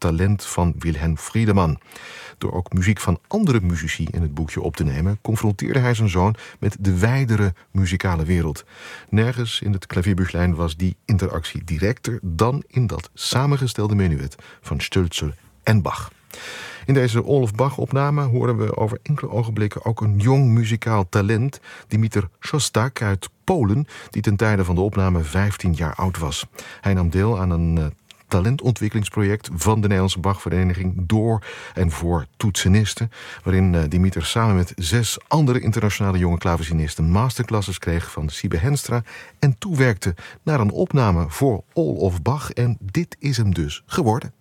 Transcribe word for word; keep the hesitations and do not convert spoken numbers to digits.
talent van Wilhelm Friedemann. Door ook muziek van andere muzici in het boekje op te nemen, confronteerde hij zijn zoon met de wijdere muzikale wereld. Nergens in het klavierbüchlein was die interactie directer dan in dat samengestelde menuet van Stölzer en Bach. In deze Olof Bach-opname horen we over enkele ogenblikken ook een jong muzikaal talent, Dimitar Szostak uit Polen, die ten tijde van de opname vijftien jaar oud was. Hij nam deel aan een uh, talentontwikkelingsproject van de Nederlandse Bachvereniging door en voor toetsenisten, waarin uh, Dimitar samen met zes andere internationale jonge klavecinisten masterclasses kreeg van Siebe Henstra en toewerkte naar een opname voor Olof Bach. En dit is hem dus geworden.